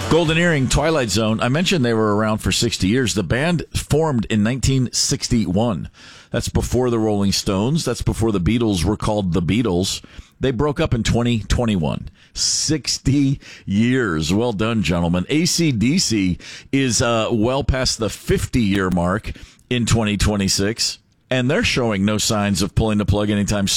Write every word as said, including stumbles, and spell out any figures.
Golden Earring, Twilight Zone. I mentioned they were around for sixty years. The band formed in nineteen sixty-one. That's before the Rolling Stones. That's before the Beatles were called the Beatles. They broke up in twenty twenty-one. sixty years. Well done, gentlemen. A C D C is uh, well past the fifty-year mark in twenty twenty-six, and they're showing no signs of pulling the plug anytime soon.